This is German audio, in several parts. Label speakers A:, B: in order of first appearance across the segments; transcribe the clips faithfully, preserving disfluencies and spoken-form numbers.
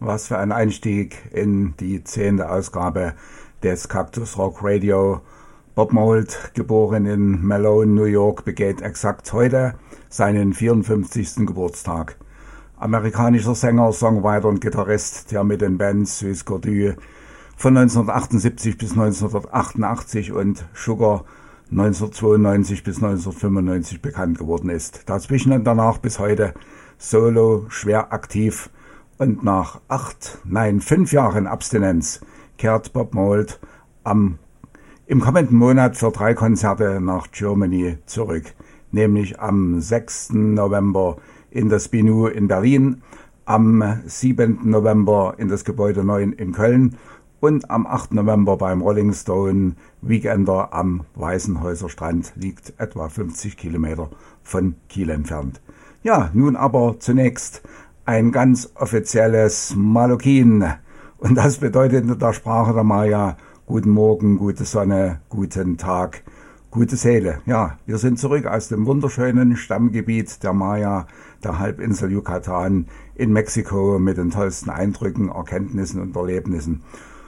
A: was für ein Einstieg in die zehnte Ausgabe des Cactus Rock Radio. Bob Mould, geboren in Malone, New York, begeht exakt heute seinen vierundfünfzigsten Geburtstag. Amerikanischer Sänger, Songwriter und Gitarrist, der mit den Bands Suisse Cordu von neunzehnhundertachtundsiebzig bis neunzehnhundertachtundachtzig und Sugar neunzehnhundertzweiundneunzig bis neunzehnhundertfünfundneunzig bekannt geworden ist. Dazwischen und danach bis heute solo, schwer aktiv, und nach acht, nein, fünf Jahren Abstinenz kehrt Bob Mould am, im kommenden Monat für drei Konzerte nach Germany zurück, nämlich am sechsten November in das Binu in Berlin, am siebenten November in das Gebäude neun in Köln und am achten November beim Rolling Stone Weekender am Weißenhäuser Strand, liegt etwa fünfzig Kilometer von Kiel entfernt. Ja, nun aber zunächst ein ganz offizielles Malokin. Und das bedeutet in der Sprache der Maya guten Morgen, gute Sonne, guten Tag, gute Seele. Ja, wir sind zurück aus dem wunderschönen Stammgebiet der Maya, der Halbinsel Yucatan in Mexiko, mit den tollsten Eindrücken, Erkenntnissen und Erlebnissen.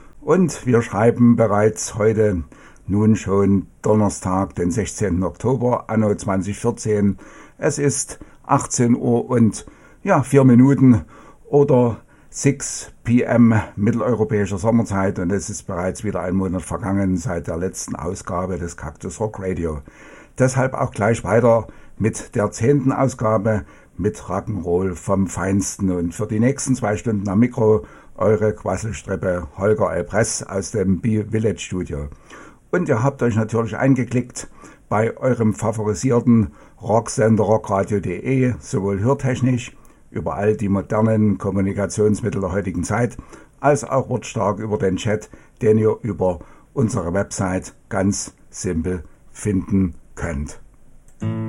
A: Und wir schreiben bereits heute nun schon Donnerstag, den sechzehnten Oktober, anno zwanzig vierzehn. Es ist achtzehn Uhr und ja, vier Minuten oder sechs p m mitteleuropäischer Sommerzeit, und es ist bereits wieder ein Monat vergangen seit der letzten Ausgabe des Cactus Rock Radio. Deshalb auch gleich weiter mit der zehnten Ausgabe mit Rock'n'Roll vom Feinsten. Und für die nächsten zwei Stunden am Mikro eure Quasselstrippe Holger Elpress aus dem B-Village Studio. Und ihr habt euch natürlich eingeklickt bei eurem favorisierten Rocksender rockradio punkt de, sowohl hörtechnisch über all die modernen Kommunikationsmittel der heutigen Zeit, als auch wortstark über den Chat, den ihr über unsere Website ganz simpel finden könnt.